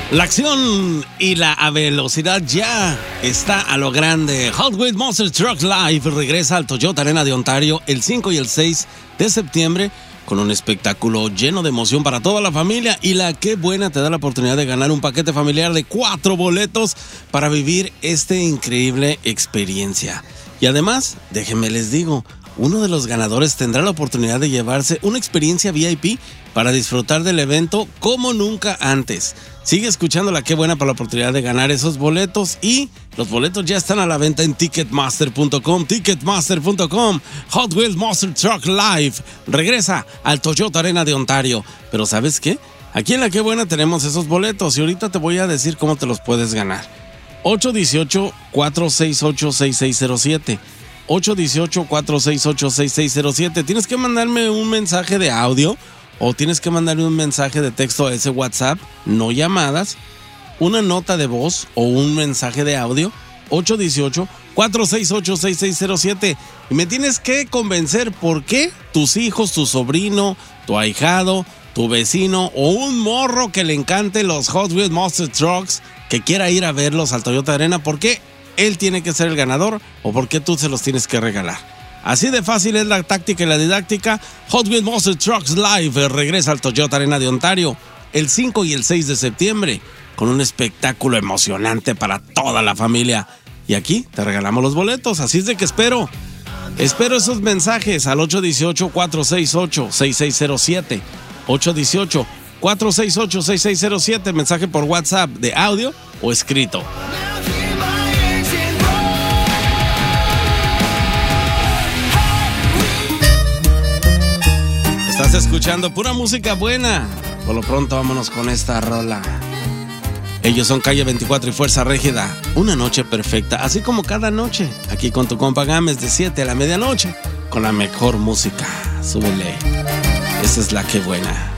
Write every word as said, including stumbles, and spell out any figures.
La acción y la velocidad ya está a lo grande. Hot Wheels Monster Truck Live regresa al Toyota Arena de Ontario el cinco y el seis de septiembre con un espectáculo lleno de emoción para toda la familia. Y la Qué Buena te da la oportunidad de ganar un paquete familiar de cuatro boletos para vivir esta increíble experiencia. Y además, déjenme les digo, uno de los ganadores tendrá la oportunidad de llevarse una experiencia V I P para disfrutar del evento como nunca antes. Sigue escuchando La Qué Buena para la oportunidad de ganar esos boletos, y los boletos ya están a la venta en ticketmaster punto com. ticketmaster punto com. Hot Wheels Monster Truck Live regresa al Toyota Arena de Ontario. Pero ¿sabes qué? Aquí en La Qué Buena tenemos esos boletos y ahorita te voy a decir cómo te los puedes ganar. ocho uno ocho, cuatro seis ocho, seis seis cero siete. ocho uno ocho, cuatro seis ocho, seis seis cero siete. Tienes que mandarme un mensaje de audio o tienes que mandarme un mensaje de texto a ese WhatsApp, no llamadas, una nota de voz o un mensaje de audio, ocho uno ocho, cuatro seis ocho, seis seis cero siete. Y me tienes que convencer por qué tus hijos, tu sobrino, tu ahijado, tu vecino o un morro que le encante los Hot Wheels Monster Trucks, que quiera ir a verlos al Toyota Arena, ¿por qué él tiene que ser el ganador o por qué tú se los tienes que regalar? Así de fácil es la táctica y la didáctica. Hot Wheels Monster Trucks Live regresa al Toyota Arena de Ontario el cinco y el seis de septiembre con un espectáculo emocionante para toda la familia. Y aquí te regalamos los boletos, así es de que espero. Espero esos mensajes al ocho uno ocho, cuatro seis ocho, seis seis cero siete. ocho uno ocho, cuatro seis ocho, seis seis cero siete. Mensaje por WhatsApp de audio o escrito. Estás escuchando pura música buena. Por lo pronto vámonos con esta rola. Ellos son Calle veinticuatro y Fuerza Régida. Una noche perfecta, así como cada noche. Aquí con tu compa Gámez de siete a la medianoche con la mejor música. Súbele. Esa es La Qué Buena.